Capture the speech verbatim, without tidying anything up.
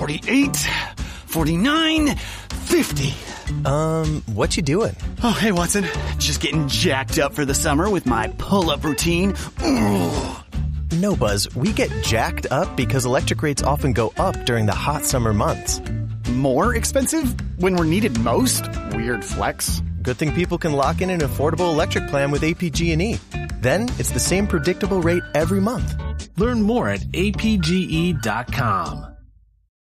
forty-eight, forty-nine, fifty. Um, what you doing? Oh, hey, Watson. Just getting jacked up for the summer with my pull-up routine. Ooh. No, Buzz. We get jacked up because electric rates often go up during the hot summer months. More expensive when we're needed most? Weird flex. Good thing people can lock in an affordable electric plan with A P G and E. Then it's the same predictable rate every month. Learn more at A P G E dot com.